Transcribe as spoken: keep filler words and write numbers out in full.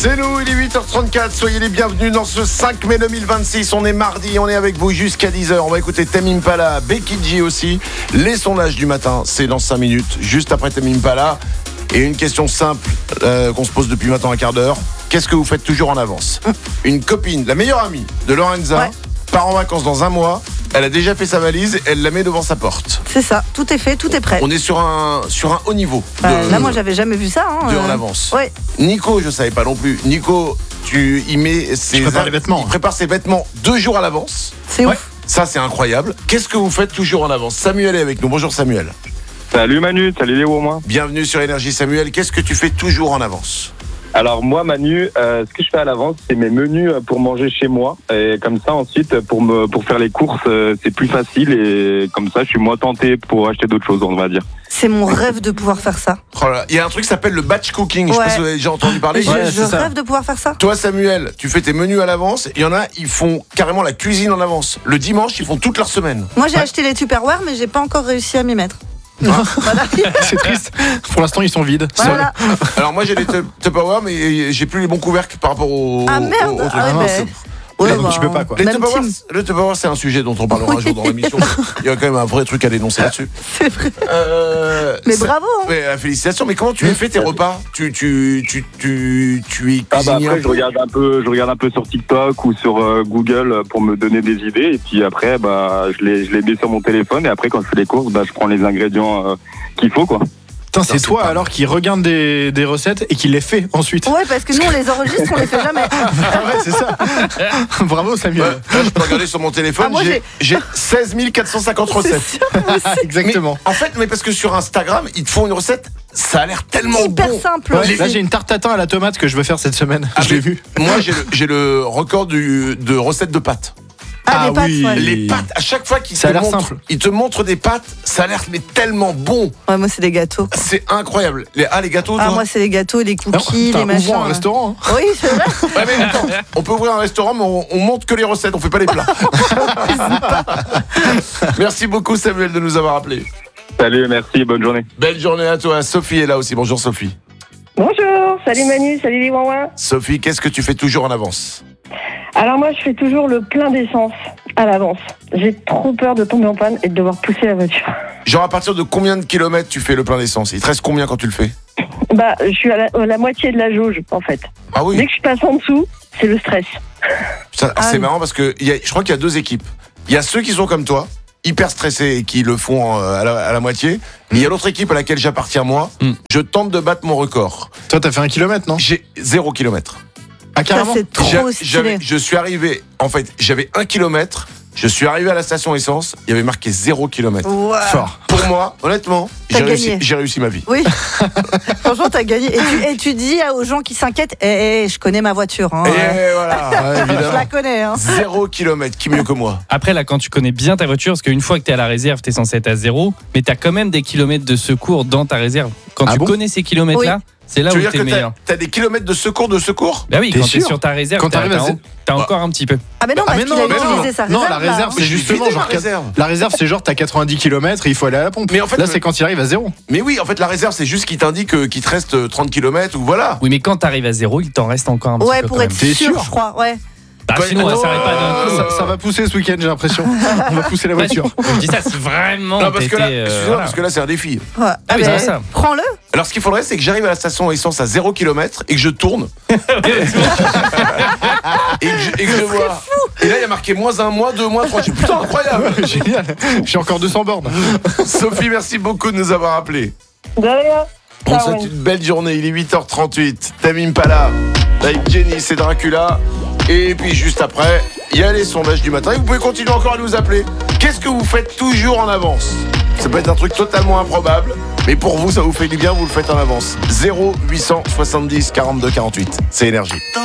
C'est nous, il est huit heures trente-quatre, soyez les bienvenus dans ce cinq mai deux mille vingt-six, on est mardi, on est avec vous jusqu'à dix heures, on va écouter Tame Impala, Becky G aussi, les sondages du matin, c'est dans cinq minutes, juste après Tame Impala, et une question simple euh, qu'on se pose depuis maintenant un quart d'heure, qu'est-ce que vous faites toujours en avance ? Une copine, la meilleure amie de Lorenza, ouais. part en vacances dans un mois, elle a déjà fait sa valise, elle la met devant sa porte. C'est ça, tout est fait, tout est prêt. On est sur un, sur un haut niveau. Euh, de, là, moi, j'avais jamais vu ça. Hein, de euh... en avance. Ouais. Nico, je savais pas non plus. Nico, tu y mets ses, prépare les vêtements. Il prépare ses vêtements deux jours à l'avance. C'est ouais. ouf. Ça, c'est incroyable. Qu'est-ce que vous faites toujours en avance ? Samuel est avec nous. Bonjour Samuel. Salut Manu, salut Léo, moi. Bienvenue sur Énergie Samuel. Qu'est-ce que tu fais toujours en avance ? Alors moi Manu, euh, ce que je fais à l'avance, c'est mes menus pour manger chez moi. Et comme ça ensuite, pour me pour faire les courses, euh, c'est plus facile et comme ça, je suis moins tenté pour acheter d'autres choses, on va dire. C'est mon rêve de pouvoir faire ça. Oh là, il y a un truc qui s'appelle le batch cooking. Ouais. Je sais pas si vous avez déjà entendu parler. Je, ouais, je rêve de pouvoir faire ça. Toi Samuel, tu fais tes menus à l'avance. Il y en a, ils font carrément la cuisine en avance. Le dimanche, ils font toute leur semaine. Moi, j'ai ouais. acheté les Tupperware, mais j'ai pas encore réussi à m'y mettre. Voilà. C'est triste. Pour l'instant, ils sont vides. Voilà. Alors moi j'ai des Tupperware, mais j'ai plus les bons couvercles par rapport au. Ah merde. Au, au truc. Ah, ouais, ah, bah... Ouais, ouais, donc bah, tu peux pas quoi. Les Même Tupperware, team. le Tupperware, c'est un sujet dont on parlera un jour dans l'émission. Il y a quand même un vrai truc à dénoncer là-dessus. C'est vrai. Euh, mais ça, bravo. Hein. Mais, euh, félicitations. Mais comment tu les fais tes repas ? Tu tu tu tu tu es Ah bah cuisinier après je regarde un peu, je regarde un peu sur TikTok ou sur euh, Google pour me donner des idées et puis après bah je les je les mets sur mon téléphone et après quand je fais les courses bah je prends les ingrédients euh, qu'il faut quoi. Putain, c'est, c'est toi pas... alors qui regarde des, des recettes et qui les fait ensuite. Ouais, parce que nous on les enregistre, on les fait jamais. Ah ouais, c'est ça. Bravo Samuel. Ouais, là, je peux regarder sur mon téléphone. Ah, moi, j'ai, j'ai seize mille quatre cent cinquante recettes. C'est sûr, Exactement. Mais, en fait, mais parce que sur Instagram, ils te font une recette. Ça a l'air tellement hyper bon. simple. Ouais, aussi. là j'ai une tarte tatin à la tomate que je veux faire cette semaine. Ah, je l'ai vu. Moi, j'ai le, j'ai le record du, de recettes de pâtes. Ah, Ah les pâtes, oui. ouais. Les pâtes, à chaque fois qu'ils Ça te a l'air montrent, simple. ils te montrent des pâtes, ça a l'air mais tellement bon. Ouais, moi c'est des gâteaux. C'est incroyable. Les, ah, les gâteaux, Ah, toi moi c'est les gâteaux, les Non, cookies, t'as les machins. ouvert un restaurant. Hein. Oui, c'est vrai. Ouais, mais attends, on peut ouvrir un restaurant, mais on, on monte que les recettes, on fait pas les plats. Merci beaucoup, Samuel, de nous avoir appelés. Salut, merci, bonne journée. Belle journée à toi. Sophie est là aussi. Bonjour, Sophie. Bonjour, salut Manu, salut les Wawa. Sophie, qu'est-ce que tu fais toujours en avance ? Alors moi je fais toujours le plein d'essence à l'avance. J'ai trop peur de tomber en panne et de devoir pousser la voiture. Genre, à partir de combien de kilomètres tu fais le plein d'essence ? Il te reste combien quand tu le fais ? Bah je suis à la, à la moitié de la jauge en fait. Ah oui. Dès que je passe en dessous, c'est le stress. Ça, Ah c'est oui. marrant parce que y a, je crois qu'il y a deux équipes. Il y a ceux qui sont comme toi, hyper stressés et qui le font euh, à la, à la moitié. Mais il y a l'autre équipe à laquelle j'appartiens moi. Mm. Je tente de battre mon record. Toi t'as fait un kilomètre non ? J'ai zéro kilomètre. Ah Ça carrément. c'est trop J'a- stylé. j'avais- Je suis arrivé, en fait, j'avais un kilomètre. Je suis arrivé à la station essence, il y avait marqué zéro kilomètre. Wow. Fort. Pour moi, honnêtement, T'as j'ai réussi, gagné. j'ai réussi ma vie. Oui. Franchement, t'as gagné. Et tu, et tu dis aux gens qui s'inquiètent, eh, eh, je connais ma voiture. Hein, Et ouais. voilà, Ouais, Je évidemment. la connais. Hein. zéro kilomètre, qui mieux que moi ? Après, là, quand tu connais bien ta voiture, parce qu'une fois que tu es à la réserve, tu es censé être à zéro, mais tu as quand même des kilomètres de secours dans ta réserve. Quand Ah tu bon connais ces kilomètres-là, c'est là Tu où veux tu dire es que le meilleur. t'as, t'as des kilomètres de secours de secours ? Bah oui, T'es quand tu es sûr sur ta réserve, Quand t'as, t'arrives à t'as, zé- t'as encore un petit peu. Ah, mais non, Ah, parce mais qu'il non, a mais non. utilisé sa Non, réserve. la là, réserve, hein. c'est Mais j'ai justement vidé genre ma réserve. La réserve, c'est genre t'as quatre-vingt-dix kilomètres et il faut aller à la pompe. Mais en fait, là, le- c'est quand il arrive à zéro. Mais oui, en fait, la réserve, c'est juste qu'il t'indique euh, qu'il te reste trente kilomètres ou voilà. Oui, mais quand tu arrives à zéro, il t'en reste encore un petit Ouais, peu. pour quand être même. T'es sûr, sûr je crois. Ouais. Bah, sinon, on s'arrête pas d'un coup. Ça, ça va pousser ce week-end, j'ai l'impression. On va pousser la voiture. Je dis ça, si vraiment. Non, parce que là, t'étais, euh, excusez-moi, voilà. parce que là, c'est un défi. Ouais. Ah, oui, ben, c'est ça. prends-le. Alors, ce qu'il faudrait, c'est que j'arrive à la station essence à zéro kilomètre et que je tourne. et que je, et que je vois. Et là, il y a marqué moins un, moins deux, moins trois. Je dis, putain, incroyable. Génial. J'ai encore deux cents bornes. Sophie, merci beaucoup de nous avoir appelés. De rien. On Ciao, souhaite Manu. une belle journée. Il est huit heures trente-huit. Tame Impala avec Jenny, c'est Dracula. Et puis juste après, il y a les sondages du matin. Et vous pouvez continuer encore à nous appeler. Qu'est-ce que vous faites toujours en avance ? Ça peut être un truc totalement improbable, mais pour vous, ça vous fait du bien, vous le faites en avance. zéro huit cent soixante-dix quarante-deux quarante-huit. C'est Énergie.